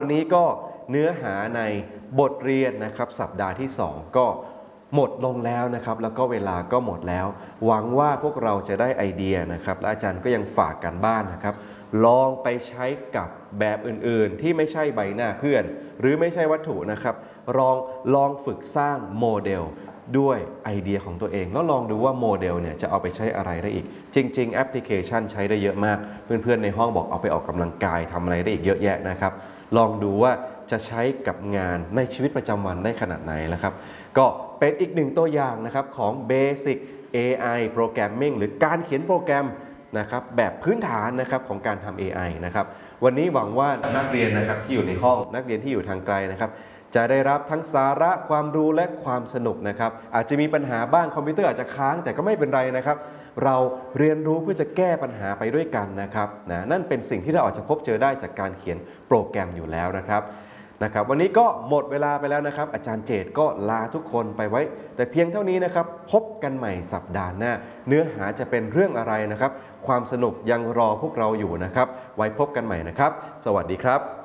วันนี้ก็เนื้อหาในบทเรียนนะครับสัปดาห์ที่2ก็หมดลงแล้วนะครับแล้วก็เวลาก็หมดแล้วหวังว่าพวกเราจะได้ไอเดียนะครับและอาจารย์ก็ยังฝากกันบ้านนะครับลองไปใช้กับแบบอื่นๆที่ไม่ใช่ใบหน้าเพื่อนหรือไม่ใช่วัตถุนะครับลองฝึกสร้างโมเดลด้วยไอเดียของตัวเองแล้วลองดูว่าโมเดลเนี่ยจะเอาไปใช้อะไรได้อีกจริงๆแอปพลิเคชันใช้ได้เยอะมากเพื่อนๆในห้องบอกเอาไปออกกำลังกายทำอะไรได้อีกเยอะแยะนะครับลองดูว่าจะใช้กับงานในชีวิตประจำวันได้ขนาดไหนนะครับก็เป็นอีกหนึ่งตัวอย่างนะครับของ Basic AI Programming หรือการเขียนโปรแกรมนะครับแบบพื้นฐานนะครับของการทำ AI นะครับวันนี้หวังว่านักเรียนนะครับที่อยู่ในห้องนักเรียนที่อยู่ทางไกลนะครับจะได้รับทั้งสาระความรู้และความสนุกนะครับอาจจะมีปัญหาบ้างคอมพิวเตอร์อาจจะค้างแต่ก็ไม่เป็นไรนะครับเราเรียนรู้เพื่อจะแก้ปัญหาไปด้วยกันนะครับนั่นเป็นสิ่งที่เราอาจจะพบเจอได้จากการเขียนโปรแกรมอยู่แล้วนะครับวันนี้ก็หมดเวลาไปแล้วนะครับอาจารย์เจตก็ลาทุกคนไปไว้แต่เพียงเท่านี้นะครับพบกันใหม่สัปดาห์หน้าเนื้อหาจะเป็นเรื่องอะไรนะครับความสนุกยังรอพวกเราอยู่นะครับไว้พบกันใหม่นะครับสวัสดีครับ